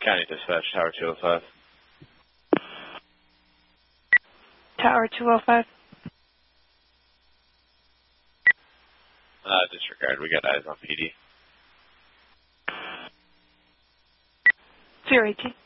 County Dispatch, Tower 205. Tower 205. Disregard. We got eyes on PD. 018.